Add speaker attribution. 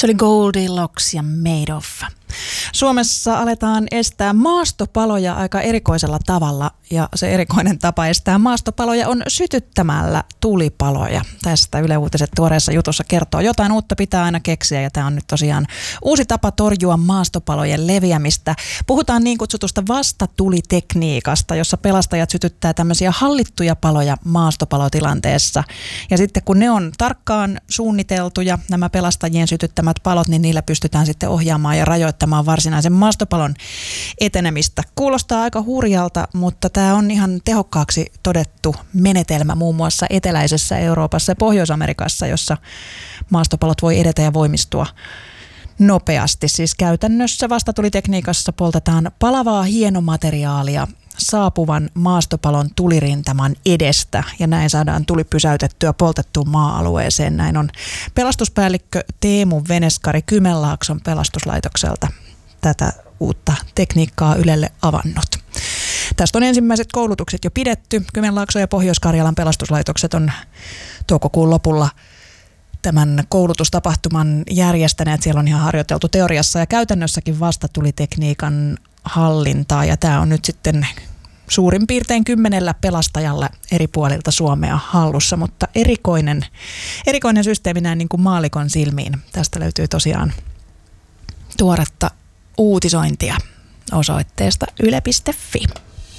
Speaker 1: Se oli Goldilocks ja Made of. Suomessa aletaan estää maastopaloja aika erikoisella tavalla, ja se erikoinen tapa estää maastopaloja on sytyttämällä tulipaloja. Tästä Yle Uutiset tuoreessa jutussa kertoo, jotain uutta pitää aina keksiä, ja tämä on nyt tosiaan uusi tapa torjua maastopalojen leviämistä. Puhutaan niin kutsutusta vastatulitekniikasta, jossa pelastajat sytyttää tämmöisiä hallittuja paloja maastopalotilanteessa. Ja sitten kun ne on tarkkaan suunniteltuja, nämä pelastajien sytyttämät palot, niin niillä pystytään sitten ohjaamaan ja rajoittamaan varsinaisen maastopalon etenemistä. Kuulostaa aika hurjalta, mutta tämä on ihan tehokkaaksi todettu menetelmä muun muassa eteläisessä Euroopassa ja Pohjois-Amerikassa, jossa maastopalot voi edetä ja voimistua nopeasti. Siis käytännössä vastatulitekniikassa poltetaan palavaa hienomateriaalia saapuvan maastopalon tulirintaman edestä, ja näin saadaan tuli pysäytettyä poltettuun maa-alueeseen. Näin on pelastuspäällikkö Teemu Veneskari Kymenlaakson pelastuslaitokselta tätä uutta tekniikkaa Ylelle avannut. Tästä on ensimmäiset koulutukset jo pidetty. Kymenlaakson ja Pohjois-Karjalan pelastuslaitokset on toukokuun lopulla tämän koulutustapahtuman järjestäneet. Siellä on ihan harjoiteltu teoriassa ja käytännössäkin vastatulitekniikan hallintaa, ja tämä on nyt sitten suurin piirtein 10 pelastajalla eri puolilta Suomea hallussa, mutta erikoinen systeemi näin niin kuin maallikon silmiin. Tästä löytyy tosiaan tuoretta uutisointia osoitteesta yle.fi.